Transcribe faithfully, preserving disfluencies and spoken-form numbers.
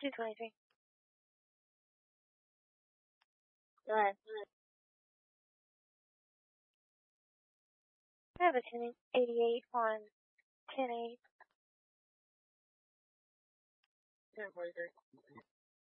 two twenty-three. Alright. I have a ten eighty-eight on ten eight. ten forty-three.